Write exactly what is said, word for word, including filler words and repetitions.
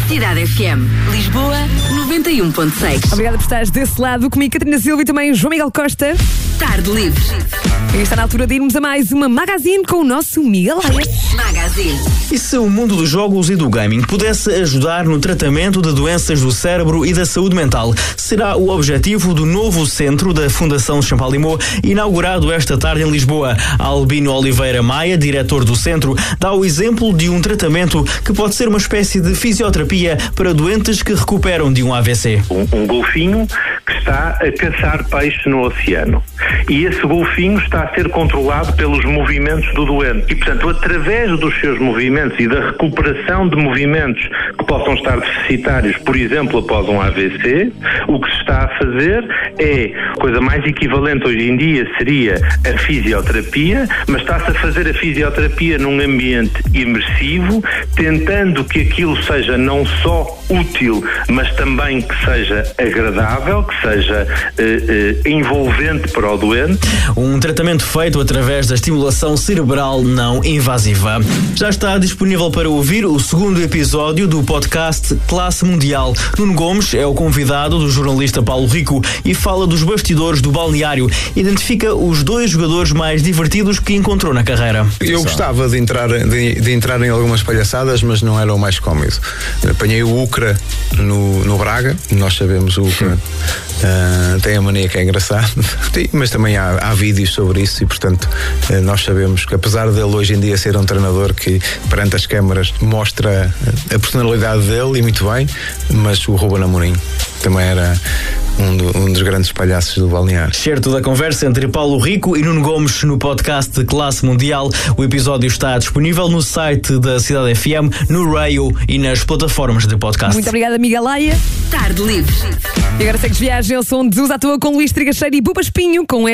Cidade F M. Lisboa, noventa e um ponto seis. Obrigada por estares desse lado comigo, Catarina Silva, e também João Miguel Costa. Tarde Livre. E está na altura de irmos a mais uma Magazine com o nosso Miguel Laia. Magazine. E se o mundo dos jogos e do gaming pudesse ajudar no tratamento de doenças do cérebro e da saúde mental? Será o objetivo do novo centro da Fundação Champalimau, inaugurado esta tarde em Lisboa. Albino Oliveira Maia, diretor do centro, dá o exemplo de um tratamento que pode ser uma espécie de fisioterapia para doentes que recuperam de um A V C. Um, um golfinho que está a caçar peixe no oceano. E esse golfinho está a ser controlado pelos movimentos do doente. E, portanto, através dos seus movimentos e da recuperação de movimentos que possam estar deficitários, por exemplo, após um A V C, o que se está a fazer é, a coisa mais equivalente hoje em dia seria a fisioterapia, mas está-se a fazer a fisioterapia num ambiente imersivo, tentando que aquilo seja não só útil, mas também que seja agradável, que seja eh, eh, envolvente para o doente. Um tratamento feito através da estimulação cerebral não invasiva. Já está disponível para ouvir o segundo episódio do podcast Classe Mundial. Nuno Gomes é o convidado do jornalista Paulo Rico e fala dos bastidores do balneário. Identifica os dois jogadores mais divertidos que encontrou na carreira. Eu gostava de entrar, de, de entrar em algumas palhaçadas, mas não era o mais cómodo. Apanhei o Ucra no, no Braga. Nós sabemos o Ucra uh, tem a mania que é engraçado, mas também há, há vídeos sobre isso e, portanto, uh, nós sabemos que, apesar dele hoje em dia ser um treinador que perante as câmaras mostra a personalidade dele, e muito bem, mas o Ruben Amorim também era um, do, um dos grandes palhaços do balneário. Certo da conversa entre Paulo Rico e Nuno Gomes no podcast Classe Mundial. O episódio está disponível no site da Cidade F M, no Raio e nas plataformas de podcast. Muito obrigada, Miguel Laia. Tarde Livre. E agora segues viagem ao som de Usa à Toa com Luís Trigacheiro e Buba Espinho com